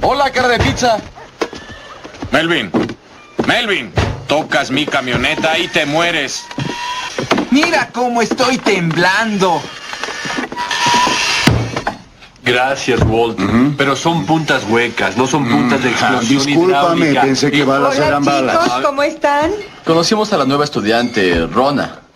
Hola, cara de pizza. Melvin, tocas mi camioneta y te mueres. Mira cómo estoy temblando. Gracias, Walt. Pero son puntas huecas, no son puntas de explosión Discúlpame, hidráulica. pensé que balas Hola eran balas. chicos, ¿cómo están? Conocimos a la nueva estudiante, Rona.